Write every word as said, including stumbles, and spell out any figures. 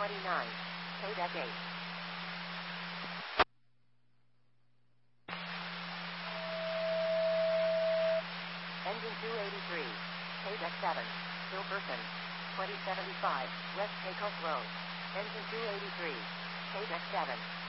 twenty-nine. K-Deck eight. Engine two eighty-three. K-Deck seven. Silverton. twenty seventy-five, West Pecos Road. Engine two eighty-three. K-Deck seven.